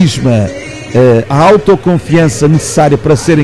carisma, a autoconfiança necessária para serem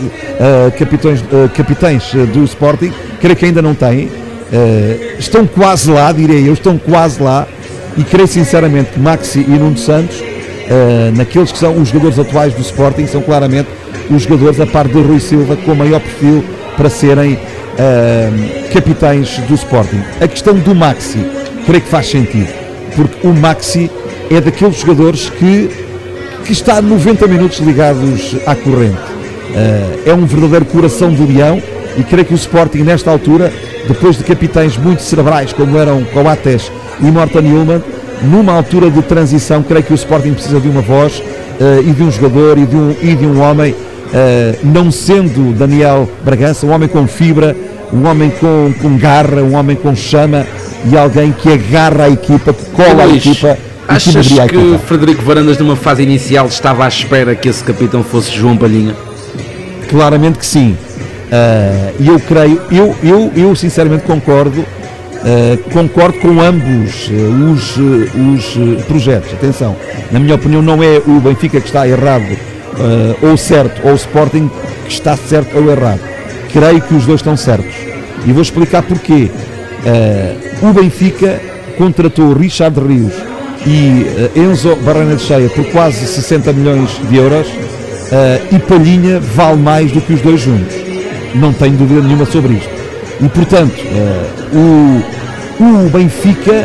capitães do Sporting, creio que ainda não têm. Estão quase lá, direi eu, estão quase lá, e creio sinceramente que Maxi e Nuno Santos, naqueles que são os jogadores atuais do Sporting, são claramente os jogadores, a par de Rui Silva, com maior perfil para serem capitães do Sporting. A questão do Maxi, creio que faz sentido, porque o Maxi é daqueles jogadores que está 90 minutos ligados à corrente. É um verdadeiro coração do leão, e creio que o Sporting, nesta altura, depois de capitães muito cerebrais como eram Coates e Morten Hjulmand, numa altura de transição, creio que o Sporting precisa de uma voz e de um jogador e de um homem, não sendo Daniel Bragança, um homem com fibra, um homem com garra, um homem com chama, e alguém que agarra a equipa, que cola a equipa. Achas que Frederico Varandas, numa fase inicial, estava à espera que esse capitão fosse João Palhinha? Claramente que sim. E eu creio, eu sinceramente concordo com ambos os projetos. Atenção, na minha opinião não é o Benfica que está errado ou certo, ou o Sporting que está certo ou errado. Creio que os dois estão certos, e vou explicar porquê. O Benfica contratou Richard Rios e Enzo Barrenetxeira por quase 60 milhões de euros, e Palhinha vale mais do que os dois juntos, não tenho dúvida nenhuma sobre isto. E portanto, o Benfica,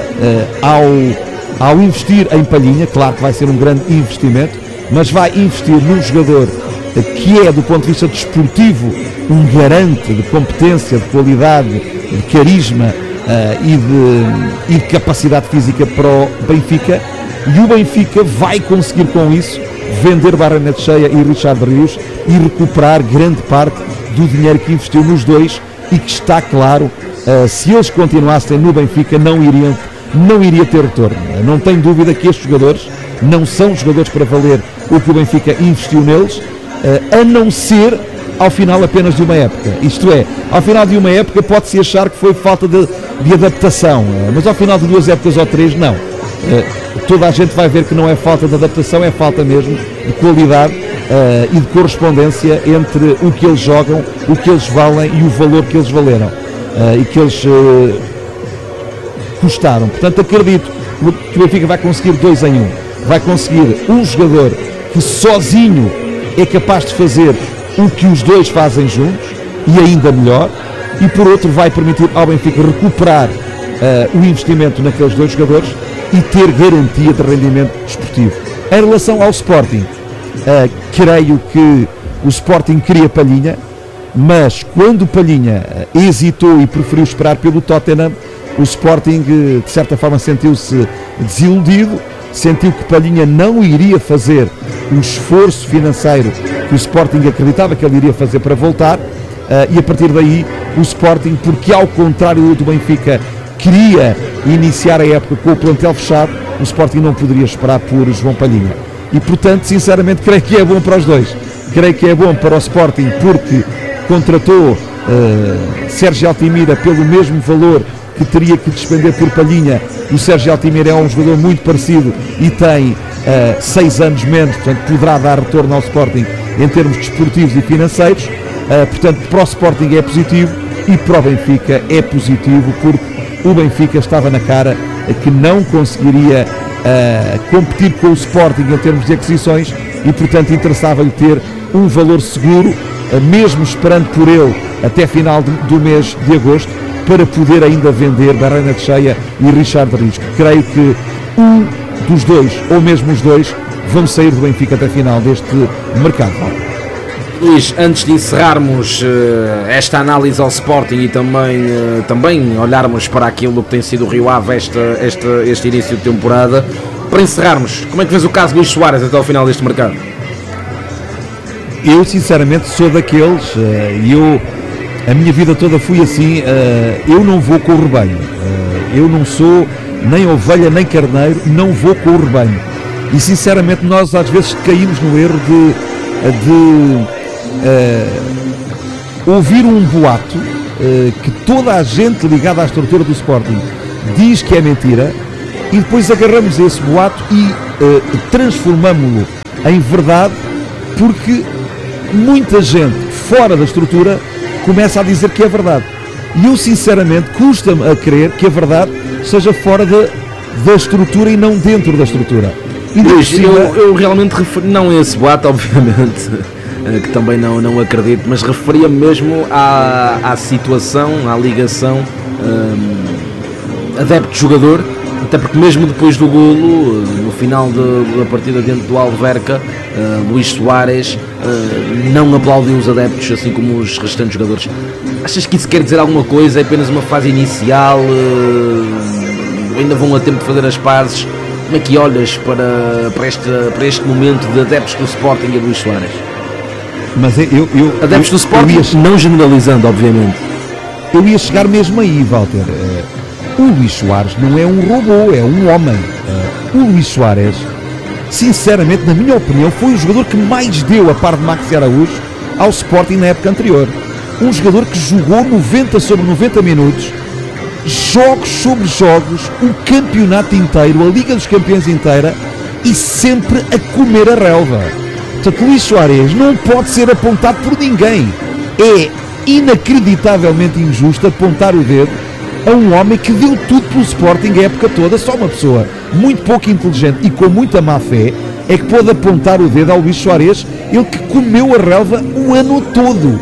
ao investir em Palhinha, claro que vai ser um grande investimento, mas vai investir num jogador que é, do ponto de vista desportivo, um garante de competência, de qualidade, de carisma e de capacidade física para o Benfica, e o Benfica vai conseguir com isso vender Barrenetxeira e Richard Rios e recuperar grande parte do dinheiro que investiu nos dois, e que está claro, se eles continuassem no Benfica não iria ter retorno. Não tenho dúvida que estes jogadores não são jogadores para valer o que o Benfica investiu neles, a não ser ao final apenas de uma época. Isto é, ao final de uma época pode-se achar que foi falta de adaptação, mas ao final de 2 épocas ou 3, não. Toda a gente vai ver que não é falta de adaptação, é falta mesmo de qualidade e de correspondência entre o que eles jogam, o que eles valem e o valor que eles valeram e que eles custaram. Portanto, acredito que o Benfica vai conseguir 2 em 1. Vai conseguir um jogador que sozinho é capaz de fazer o que os dois fazem juntos, e ainda melhor, e por outro vai permitir ao Benfica recuperar o investimento naqueles 2 jogadores e ter garantia de rendimento desportivo. Em relação ao Sporting, creio que o Sporting queria Palhinha, mas quando Palhinha hesitou e preferiu esperar pelo Tottenham, o Sporting de certa forma sentiu-se desiludido, sentiu que Palhinha não iria fazer o esforço financeiro que o Sporting acreditava que ele iria fazer para voltar, e a partir daí o Sporting, porque ao contrário do Benfica queria iniciar a época com o plantel fechado, o Sporting não poderia esperar por João Palhinha, e portanto sinceramente creio que é bom para os dois. Creio que é bom para o Sporting porque contratou Sérgio Altimira pelo mesmo valor que teria que despender por Palhinha. O Sérgio Altimira é um jogador muito parecido e tem 6 anos menos, portanto poderá dar retorno ao Sporting em termos desportivos e financeiros. Portanto, para o Sporting é positivo, e para o Benfica é positivo porque o Benfica estava na cara que não conseguiria competir com o Sporting em termos de aquisições, e portanto interessava-lhe ter um valor seguro, mesmo esperando por ele até final do mês de agosto, para poder ainda vender Barrenetxeira e Richard Rios. Creio que um dos dois, ou mesmo os dois, vão sair do Benfica até final deste mercado. Luís, antes de encerrarmos esta análise ao Sporting e também olharmos para aquilo que tem sido o Rio Ave este início de temporada, para encerrarmos, como é que vês o caso de Luís Soares até ao final deste mercado? Eu sinceramente sou daqueles, a minha vida toda fui assim, eu não vou com o rebanho, eu não sou nem ovelha nem carneiro, não vou com o rebanho, e sinceramente nós às vezes caímos no erro de ouvir um boato que toda a gente ligada à estrutura do Sporting diz que é mentira, e depois agarramos esse boato e transformamo-lo em verdade, porque muita gente fora da estrutura começa a dizer que é verdade. E eu sinceramente custa-me a crer que a verdade seja fora da estrutura e não dentro da estrutura. E Luís, eu realmente referi, não a esse boato, obviamente, que também não acredito, mas referia mesmo à situação, à ligação adepto-jogador, até porque mesmo depois do golo, no final da partida dentro do Alverca, Luís Soares não aplaudiu os adeptos, assim como os restantes jogadores. Achas que isso quer dizer alguma coisa? É apenas uma fase inicial? Ainda vão a tempo de fazer as pazes? Como é que olhas para este momento de adeptos do Sporting e Luís Soares? Mas adeptos do Sporting, não generalizando, obviamente. Eu ia chegar mesmo aí, Walter. O Luís Soares não é um robô, é um homem. O Luís Soares, sinceramente, na minha opinião, foi o jogador que mais deu, a par de Maxi Araújo, ao Sporting na época anterior. Um jogador que jogou 90 sobre 90 minutos, jogos sobre jogos, o campeonato inteiro, a Liga dos Campeões inteira, e sempre a comer a relva. Portanto, Luís Soares não pode ser apontado por ninguém. É inacreditavelmente injusto apontar o dedo a um homem que deu tudo pelo Sporting a época toda. Só uma pessoa muito pouco inteligente e com muita má fé é que pode apontar o dedo ao Luís Soares, ele que comeu a relva o ano todo.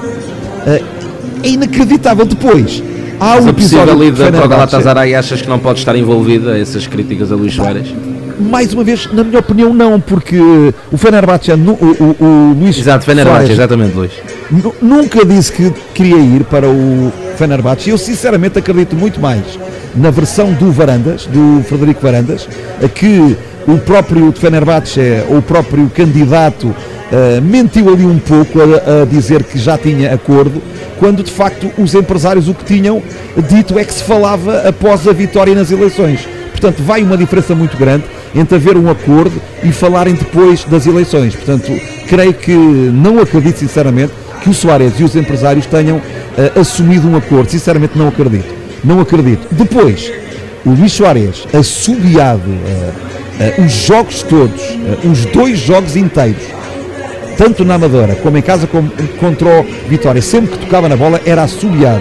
É inacreditável. Depois há o episódio ali da Galatasaray, achas que não pode estar envolvido a essas críticas a Luís Soares? Mais uma vez, na minha opinião, não, porque o Fenerbahçe, o Luís Fenerbahçe, exatamente, Luís, nunca disse que queria ir para o Fenerbahçe. Eu sinceramente acredito muito mais na versão do Varandas, do Frederico Varandas, que o próprio Fenerbahçe, o próprio candidato, mentiu ali um pouco a dizer que já tinha acordo, quando de facto os empresários o que tinham dito é que se falava após a vitória nas eleições. Portanto, vai uma diferença muito grande entre haver um acordo e falarem depois das eleições. Portanto, creio que não acredito sinceramente que o Soares e os empresários tenham assumido um acordo. Sinceramente não acredito. Não acredito. Depois, o Luís Soares assobiado os jogos todos, os 2 jogos inteiros, tanto na Amadora como em casa contra o Vitória, sempre que tocava na bola era assobiado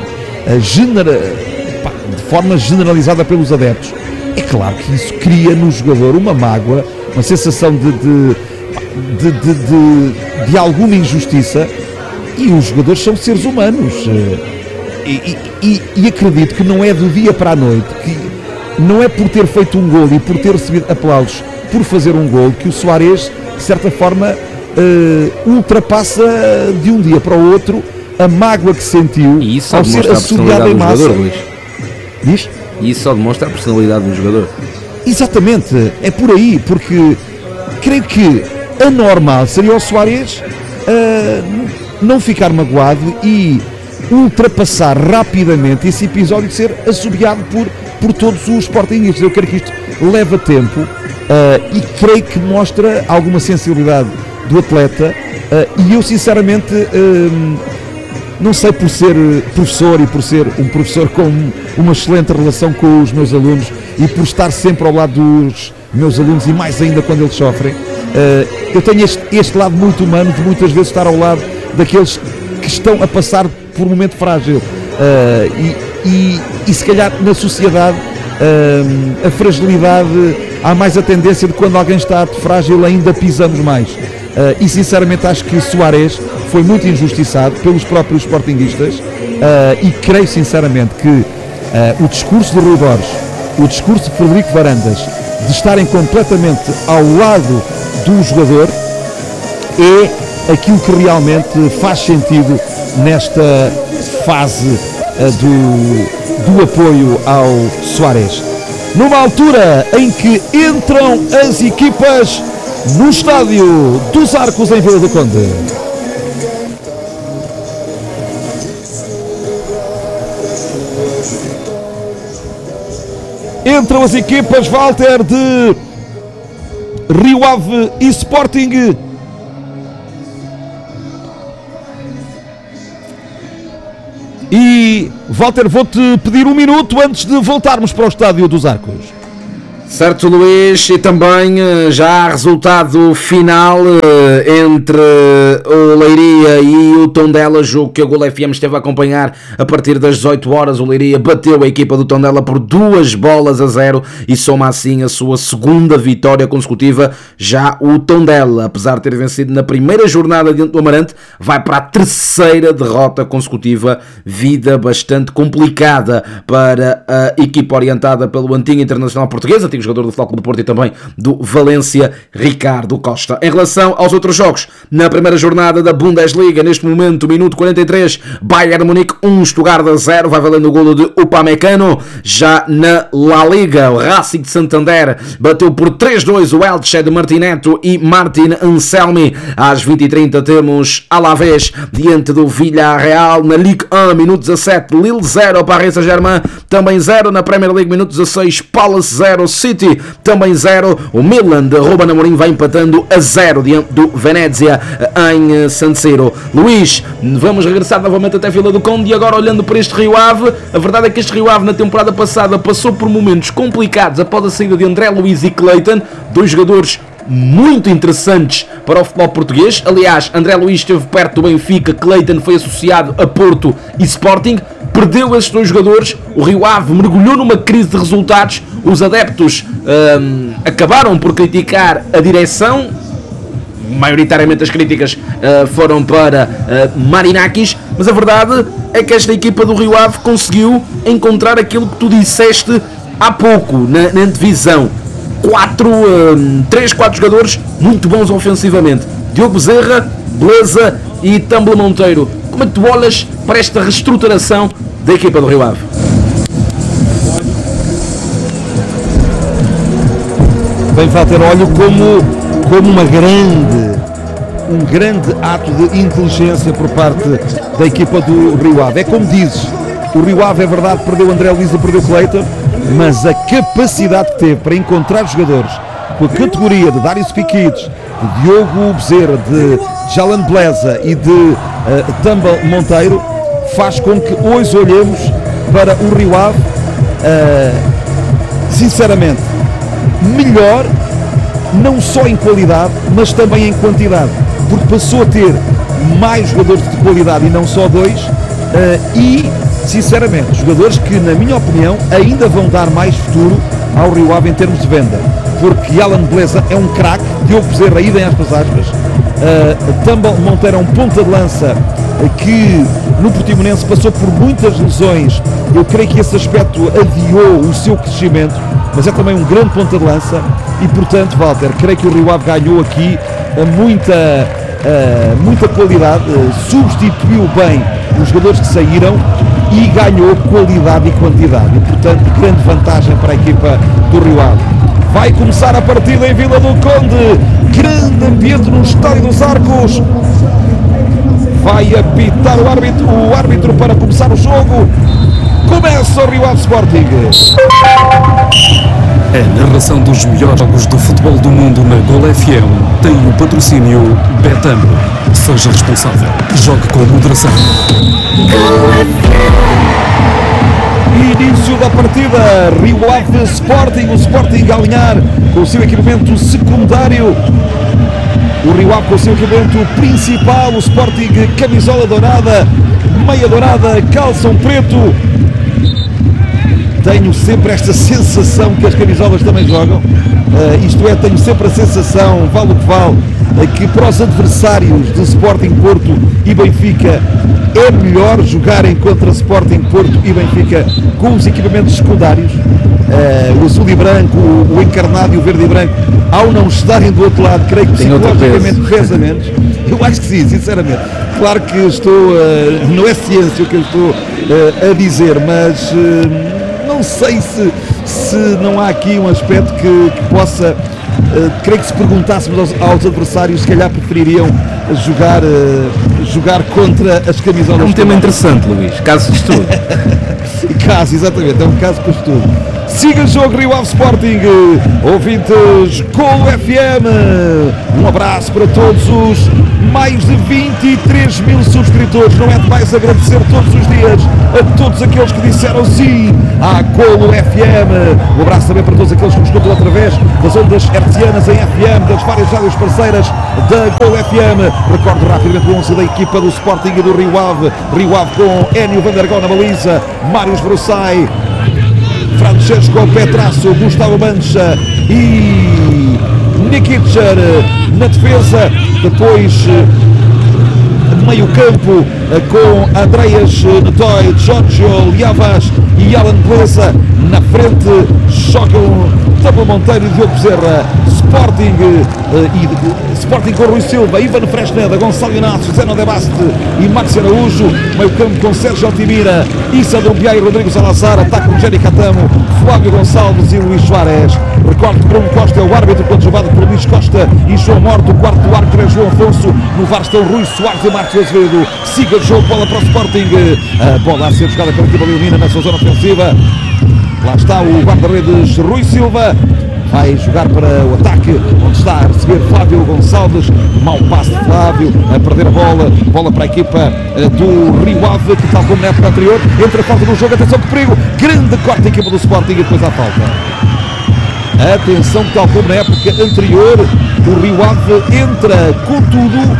de forma generalizada pelos adeptos. É claro que isso cria no jogador uma mágoa, uma sensação de alguma injustiça, e os jogadores são seres humanos, e acredito que não é do dia para a noite, que não é por ter feito um golo e por ter recebido aplausos por fazer um golo que o Soares, de certa forma, ultrapassa de um dia para o outro a mágoa que sentiu ao ser assobiado em massa. Diz? E isso só demonstra a personalidade do jogador. Exatamente, é por aí, porque creio que anormal seria o Soares não ficar magoado e ultrapassar rapidamente esse episódio de ser assobiado por todos os sportinguistas. Eu creio que isto leva tempo e creio que mostra alguma sensibilidade do atleta, e eu sinceramente não sei, por ser professor e por ser um professor com uma excelente relação com os meus alunos e por estar sempre ao lado dos meus alunos, e mais ainda quando eles sofrem, eu tenho este lado muito humano de muitas vezes estar ao lado daqueles que estão a passar por um momento frágil, e se calhar na sociedade a fragilidade, há mais a tendência de quando alguém está frágil ainda pisamos mais. E sinceramente acho que Soares foi muito injustiçado pelos próprios sportinguistas, e creio sinceramente que o discurso de Rui Borges, o discurso de Frederico Varandas, de estarem completamente ao lado do jogador, é aquilo que realmente faz sentido nesta fase do apoio ao Soares. Numa altura em que entram as equipas no estádio dos Arcos em Vila do Conde. Entram as equipas, Walter, de Rio Ave e Sporting. E, Walter, vou-te pedir um minuto antes de voltarmos para o estádio dos Arcos. Certo, Luís, e também já há resultado final entre o Leiria e o Tondela, jogo que a Gol FM esteve a acompanhar a partir das 18 horas. O Leiria bateu a equipa do Tondela por 2-0 e soma assim a sua segunda vitória consecutiva. Já o Tondela, apesar de ter vencido na primeira jornada diante do Amarante, vai para a terceira derrota consecutiva, vida bastante complicada para a equipa orientada pelo antigo internacional português, antigo jogador do Futebol Clube do Porto e também do Valência, Ricardo Costa. Em relação aos outros jogos, na primeira jornada da Bundesliga, neste momento, minuto 43, Bayern Munique 1, Stuttgart 0, vai valendo o golo de Upamecano. Já na La Liga, o Racing de Santander bateu por 3-2 o Elche de Martineto e Martin Anselmi. Às 20h30 temos Alavés diante do Villarreal. Na Ligue 1, minuto 17, Lille 0, Paris Saint-Germain também 0. Na Premier League, minuto 16, Palace 0, City também 0. O Milan de Ruben Amorim vai empatando a 0 diante do Venezia em San Siro. Luís, vamos regressar novamente até Vila do Conde e agora olhando para este Rio Ave. A verdade é que este Rio Ave na temporada passada passou por momentos complicados após a saída de André Luiz e Clayton, dois jogadores muito interessantes para o futebol português. Aliás, André Luiz esteve perto do Benfica, Clayton foi associado a Porto e Sporting. Perdeu esses dois jogadores, o Rio Ave mergulhou numa crise de resultados, os adeptos acabaram por criticar a direção, maioritariamente as críticas foram para Marinakis, mas a verdade é que esta equipa do Rio Ave conseguiu encontrar aquilo que tu disseste há pouco na antevisão. 3-4 jogadores muito bons ofensivamente: Diogo Bezerra, Beleza e Tambla Monteiro. Como é que tu olhas para esta reestruturação da equipa do Rio Ave? Bem, Walter, olho como um grande ato de inteligência por parte da equipa do Rio Ave. É como dizes, o Rio Ave, é verdade, perdeu André Luiz e perdeu Clayton, mas a capacidade que teve para encontrar jogadores com a categoria de Darius Piquides, de Diogo Bezerra, de Jalan Beleza e de Tambla Monteiro faz com que hoje olhemos para o Rio Ave sinceramente melhor, não só em qualidade mas também em quantidade, porque passou a ter mais jogadores de qualidade e não só dois, e sinceramente jogadores que, na minha opinião, ainda vão dar mais futuro ao Rio Ave em termos de venda, porque Jalan Beleza é um craque, Diogo Bezerra, idem aspas, Tambla Monteiro é um ponta de lança que no Portimonense passou por muitas lesões. Eu creio que esse aspecto adiou o seu crescimento, mas é também um grande ponta de lança e, portanto, Walter, creio que o Rio Ave ganhou aqui muita qualidade, substituiu bem os jogadores que saíram e ganhou qualidade e quantidade, e, portanto, grande vantagem para a equipa do Rio Ave. Vai começar a partida em Vila do Conde, grande ambiente no Estádio dos Arcos. Vai apitar o árbitro para começar o jogo. Começa o Rio Ave Sporting. A narração dos melhores jogos do futebol do mundo na Gol FM tem o patrocínio Betano. Seja responsável. Jogue com moderação. Início da partida, Rio Ave Sporting, o Sporting a alinhar com o seu equipamento secundário, o Rio Ave com o seu equipamento principal, o Sporting camisola dourada, meia dourada, calção preto. Tenho sempre esta sensação que as camisolas também jogam, isto é, tenho sempre a sensação, vale o que vale, que para os adversários de Sporting, Porto e Benfica é melhor jogarem contra Sporting, Porto e Benfica com os equipamentos secundários, o azul e branco, o encarnado e o verde e branco, ao não estarem do outro lado, creio que psicologicamente pesa menos. Eu acho que sim, sinceramente. Claro que estou, não é ciência o que eu estou a dizer, mas não sei se não há aqui um aspecto que possa, creio que se perguntássemos aos adversários, se calhar prefeririam jogar contra as camisolas. É um tema interessante, Luís, caso de estudo. Caso, exatamente, é um caso para estudo. Siga o jogo Rio Ave Sporting, ouvintes Golo FM. Um abraço para todos os mais de 23 mil subscritores. Não é demais agradecer todos os dias a todos aqueles que disseram sim à Golo FM. Um abraço também para todos aqueles que nos escutam através das ondas hertzianas em FM, das várias rádios parceiras da Golo FM. Recordo rapidamente o 11 da equipa do Sporting e do Rio Ave. Rio Ave com Enio Van der Gol na baliza, Mários Brussai, Francesco Petrasso, Gustavo Mancha e Nikitcher na defesa. Depois meio campo com Andreas Netoy, Giorgio Liavas e Alan Beleza. Na frente jogam Double Monteiro e Diogo Bezerra. Sporting com Rui Silva, Ivan Fresneda, Gonçalo Inácio, Zeno De Baste e Maxi Araújo. Meio campo com Sérgio Altimira, Issa Dumbiá e Rodrigo Salazar. Ataque com Jenny Catamo, Flávio Gonçalves e Luís Soares. Recordo que Bruno Costa é o árbitro, coadjuvado por Luís Costa e João Morto. O quarto do árbitro é João Afonso. No VAR estão Rui Soares e Marcos Azevedo. Siga o jogo, bola para o Sporting. A bola a ser jogada pela equipa leonina na sua zona ofensiva. Lá está o guarda-redes Rui Silva. Vai jogar para o ataque, onde está a receber Flávio Gonçalves. Mau passe de Flávio, a perder a bola para a equipa do Rio Ave, que tal como na época anterior, entra a falta no jogo. Atenção que perigo, grande corte da equipa do Sporting e depois há falta. Atenção que tal como na época anterior, o Rio Ave entra com tudo.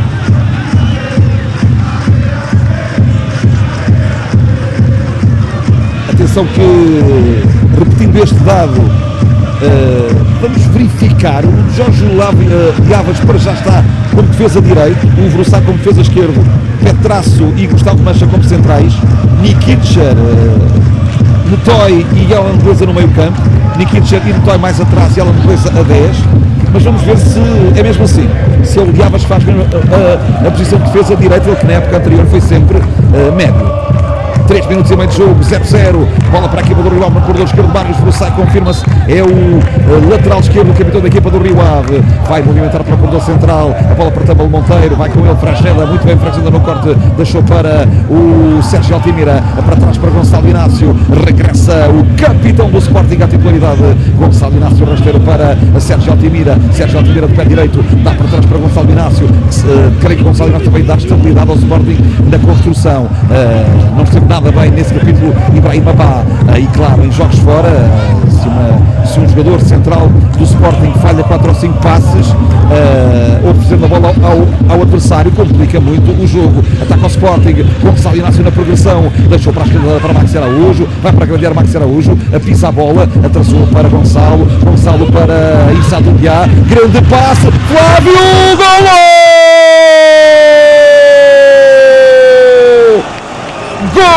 Atenção que, repetindo este dado, vamos verificar. O Jorge Liavas para já está como defesa direito, o Vrusá como defesa esquerdo, Petrasso e Gustavo Mancha como centrais, Nikitcher, Netoy e Alan Beleza no meio campo, Nikitcher e Netoy mais atrás e Alan Beleza a 10. Mas vamos ver se é mesmo assim, se o Liavas faz a posição de defesa direita, ele que na época anterior foi sempre médio. 3 minutos e meio de jogo, 0-0. Bola para a equipa do Rio Ave no corredor esquerdo. Mários Brussai confirma-se, é o lateral esquerdo, o capitão da equipa do Rio Ave. Vai movimentar para o corredor central. A bola para Double Monteiro, vai com ele Fragela, muito bem Fragela no corte, deixou para o Sérgio Altimira, para trás para Gonçalo Inácio. Regressa o capitão do Sporting à titularidade. Gonçalo Inácio rasteiro para Sérgio Altimira. Sérgio Altimira de pé direito, dá para trás para Gonçalo Inácio. Creio que Gonçalo Inácio também dá estabilidade ao Sporting na construção. Não esteve nada bem nesse capítulo Ibrahim Abá. E claro, em jogos fora, se um jogador central do Sporting falha 4 ou 5 passes, oferecendo a bola ao adversário, complica muito o jogo. Ataca ao Sporting, Gonçalo Inácio na progressão, deixou para a esquerda para Maxi Araújo, vai para agrandear Maxi Araújo, pisa a bola, atrasou para Gonçalo para Issa Dumbiá, grande passe, Flávio, gol!